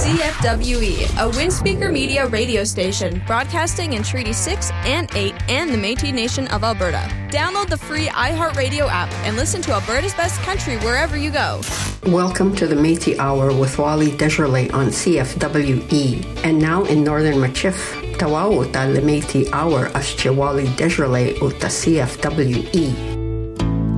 CFWE, a Windspeaker Media radio station broadcasting in Treaty 6 and 8 and the Métis Nation of Alberta. Download the free iHeartRadio app and listen to Alberta's best country wherever you go. Welcome to the Métis Hour with Wally Desjardins on CFWE. And now in Northern Machif, tawao ta le Métis Hour as Wally Desjardins o ta CFWE.